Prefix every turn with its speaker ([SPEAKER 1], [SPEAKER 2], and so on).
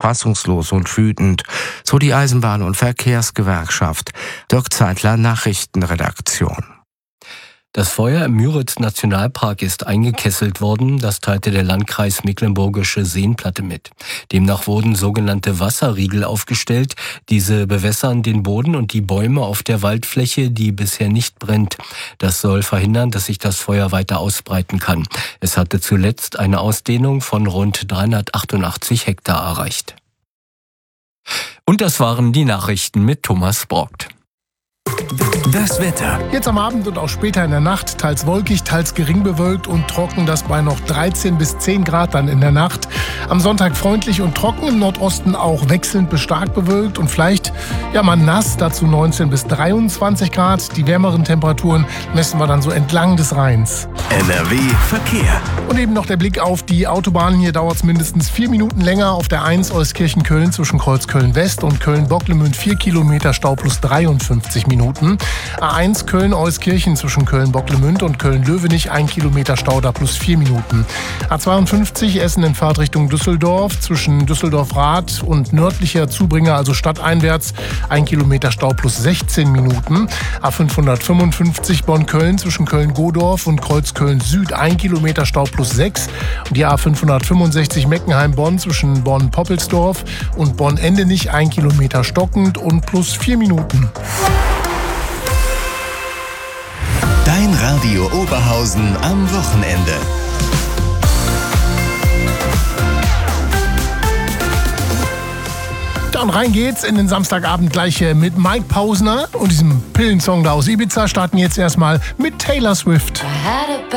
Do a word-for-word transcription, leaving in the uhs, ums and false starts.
[SPEAKER 1] fassungslos und wütend, so die Eisenbahn- und Verkehrsgewerkschaft. Dirk Zeitler, Nachrichtenredaktion.
[SPEAKER 2] Das Feuer im Müritz-Nationalpark ist eingekesselt worden, das teilte der Landkreis Mecklenburgische Seenplatte mit. Demnach wurden sogenannte Wasserriegel aufgestellt. Diese bewässern den Boden und die Bäume auf der Waldfläche, die bisher nicht brennt. Das soll verhindern, dass sich das Feuer weiter ausbreiten kann. Es hatte zuletzt eine Ausdehnung von rund dreihundertachtundachtzig Hektar erreicht. Und das waren die Nachrichten mit Thomas Borgt.
[SPEAKER 3] Das Wetter.
[SPEAKER 4] Jetzt am Abend und auch später in der Nacht, teils wolkig, teils gering bewölkt und trocken, das bei noch dreizehn bis zehn Grad dann in der Nacht. Am Sonntag freundlich und trocken, im Nordosten auch wechselnd bis stark bewölkt und vielleicht ja mal nass, dazu neunzehn bis dreiundzwanzig Grad. Die wärmeren Temperaturen messen wir dann so entlang des Rheins.
[SPEAKER 3] N R W Verkehr.
[SPEAKER 4] Und eben noch der Blick auf die Autobahnen. Hier dauert es mindestens vier Minuten länger. Auf der eins Euskirchen-Köln zwischen Kreuzköln West und Köln-Bocklemünd vier Kilometer Stau plus dreiundfünfzig Minuten. A eins Köln-Euskirchen zwischen Köln-Bocklemünd und Köln-Löwenich ein Kilometer Stau da plus vier Minuten. A zweiundfünfzig Essen in Fahrtrichtung Düsseldorf zwischen Düsseldorf-Rath und nördlicher Zubringer, also stadteinwärts, ein Kilometer Stau plus sechzehn Minuten. A fünfhundertfünfundfünfzig Bonn-Köln zwischen Köln-Godorf und Kreuzköln Süd ein Kilometer Stau plus sechs. Und die A fünfhundertfünfundsechzig Meckenheim-Bonn zwischen Bonn-Poppelsdorf und Bonn-Endenich ein Kilometer stockend und plus vier Minuten.
[SPEAKER 3] Dein Radio Oberhausen am Wochenende.
[SPEAKER 4] Ja, und rein geht's in den Samstagabend gleich mit Mike Pausner und diesem Pillensong da aus Ibiza. Starten jetzt erstmal mit Taylor Swift.